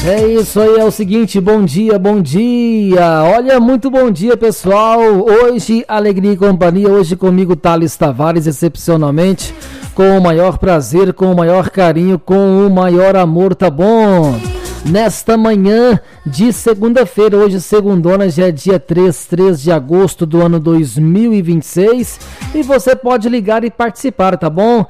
É isso aí, é o seguinte, bom dia, bom dia. Olha, muito bom dia, pessoal. Hoje, alegria e companhia, hoje comigo Thales Tavares, excepcionalmente, com o maior prazer, com o maior carinho, com o maior amor, tá bom? Nesta manhã de segunda-feira, hoje segundona, já é dia 3 de agosto do ano 2026, e você pode ligar e participar, tá bom?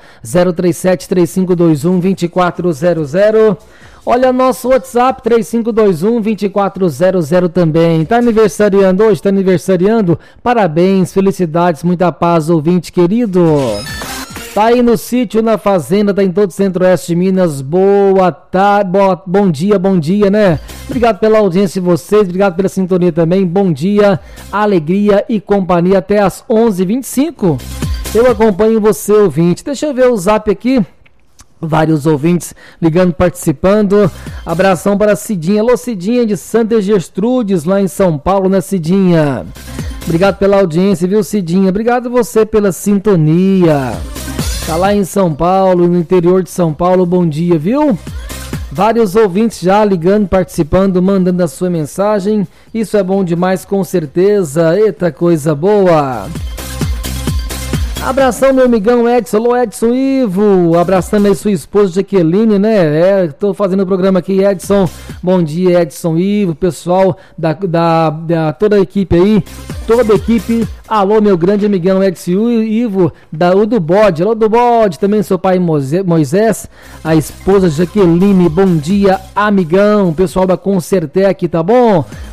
037-3521-2400. Olha nosso WhatsApp, 3521-2400 também. Tá aniversariando hoje? Tá aniversariando? Parabéns, felicidades, muita paz, ouvinte querido. Tá aí no sítio, na fazenda, tá em todo o centro-oeste de Minas. Boa tarde, bom dia, né? Obrigado pela audiência de vocês, obrigado pela sintonia também. Bom dia, alegria e companhia até as 11h25. Eu acompanho você, ouvinte. Deixa eu ver o zap aqui. Vários ouvintes ligando, participando. Abração para a Cidinha. Alô, Cidinha de Santa Gertrudes, lá em São Paulo, né, Cidinha? Obrigado pela audiência, viu, Cidinha? Obrigado você pela sintonia. Tá lá em São Paulo, no interior de São Paulo, bom dia, viu? Vários ouvintes já ligando, participando, mandando a sua mensagem. Isso é bom demais, com certeza. Eita, coisa boa. Abração, meu amigão Edson. Alô, Edson Ivo. Abraçando aí sua esposa Jaqueline, né? Tô fazendo o programa aqui, Edson. Bom dia, Edson Ivo. Pessoal da toda a equipe aí. Toda a equipe. Alô, meu grande amigão Edson Ivo, do Bode. Alô, do Bode. Também seu pai Moisés. A esposa Jaqueline. Bom dia, amigão. Pessoal da Concertec, tá bom?